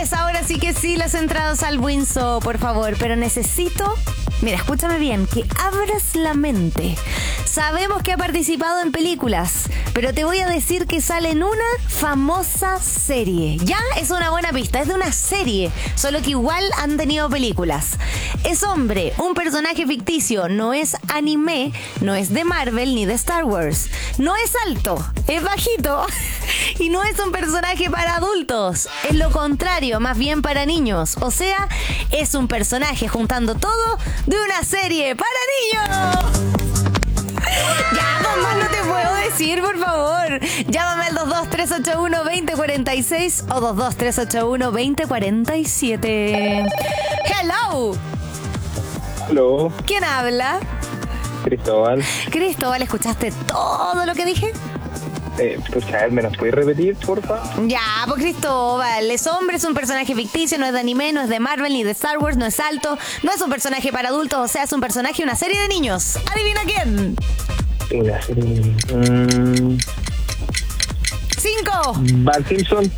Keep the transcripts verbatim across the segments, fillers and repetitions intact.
Tienes ahora sí que sí las entradas al Winso, por favor, pero necesito, mira, escúchame bien, que abras la mente. Sabemos que ha participado en películas, pero te voy a decir que sale en una famosa serie. Ya es una buena pista, es de una serie, solo que igual han tenido películas. Es hombre, un personaje ficticio, no es anime, no es de Marvel ni de Star Wars. No es alto, es bajito y no es un personaje para adultos. Es lo contrario, más bien para niños. O sea, es un personaje juntando todo de una serie para niños. Ya, con más no te puedo decir, por favor. Llámame al dos dos tres ocho uno, dos cero cuatro seis o dos dos tres ocho uno, dos cero cuatro siete. Hello. Hello. ¿Quién habla? Cristóbal. Cristóbal, ¿escuchaste todo lo que dije? Eh, escucha, ¿me nos puedes repetir, porfa? Ya, pues Cristóbal, es hombre, es un personaje ficticio, no es de anime, no es de Marvel ni de Star Wars, no es alto, no es un personaje para adultos, o sea, es un personaje de una serie de niños. ¿Adivina quién? Una serie. Mm, Cinco. Bart Simpson.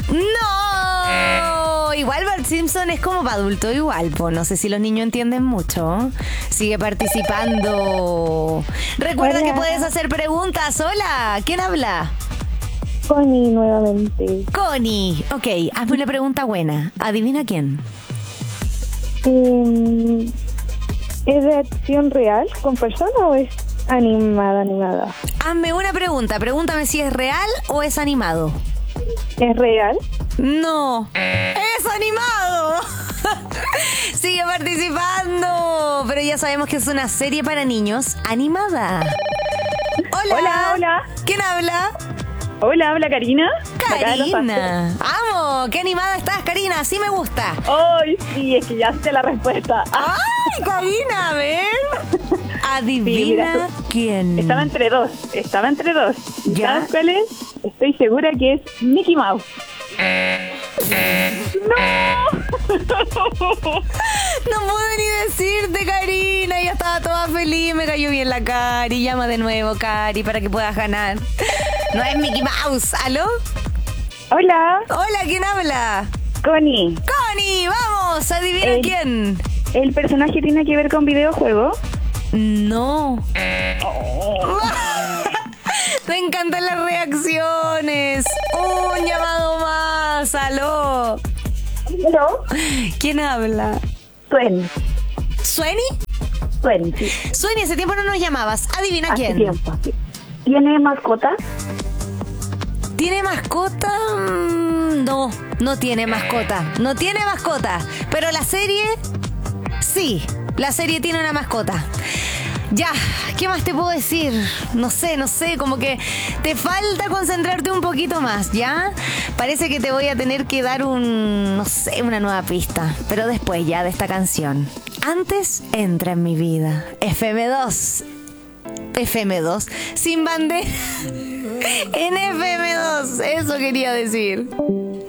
¡No! Igual Bart Simpson es como para adulto igual, pues no sé si los niños entienden mucho. Sigue participando. Recuerda Hola. que puedes hacer preguntas. Hola, ¿quién habla? Connie nuevamente. Connie. Ok, hazme una pregunta buena. ¿Adivina quién? Eh, ¿Es de acción real con persona o es animada, animada? Hazme una pregunta. Pregúntame si es real o es animado. ¿Es real? No, es animado. Sigue participando, pero ya sabemos que es una serie para niños animada. Hola. Hola, hola. ¿Quién habla? Hola, habla Karina. Karina. Vamos, qué animada estás, Karina. Así me gusta. Ay, sí, es que ya sé la respuesta. Ay, Karina, a ver. Adivina Sí, mira, tú- quién. Estaba entre dos, estaba entre dos. ¿Ya? ¿Sabes cuál es? Estoy segura que es Mickey Mouse. No pude ni decirte, Karina. Ya estaba toda feliz. Me cayó bien la Cari. Llama de nuevo, Cari, para que puedas ganar. No es Mickey Mouse. ¿Aló? Hola, Hola, ¿quién habla? Connie. Connie, vamos. Adivina Eh. quién. ¿El personaje tiene que ver con videojuegos? No. Me encantan las reacciones. Un llamado más. ¿Aló? No. ¿Quién habla? Sueni. ¿Sueni? Sueni, sí. Sueni, hace tiempo no nos llamabas. Adivina Hace quién. tiempo. Sí. ¿Tiene mascota? ¿Tiene mascota? Mm, No, no tiene mascota. No tiene mascota. Pero la serie, sí. La serie tiene una mascota. Ya, ¿qué más te puedo decir? No sé, no sé, como que te falta concentrarte un poquito más, ¿ya? Parece que te voy a tener que dar un, no sé, una nueva pista. Pero después ya de esta canción. Antes, entra en mi vida. F M dos. F M dos. Sin bandera. En F M dos. Eso quería decir.